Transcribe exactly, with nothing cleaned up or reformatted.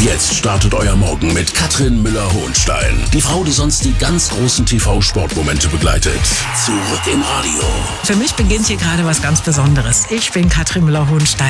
Jetzt startet euer Morgen mit Katrin Müller-Hohenstein. Die Frau, die sonst die ganz großen T V-Sportmomente begleitet. Zurück im Radio. Für mich beginnt hier gerade was ganz Besonderes. Ich bin Katrin Müller-Hohenstein.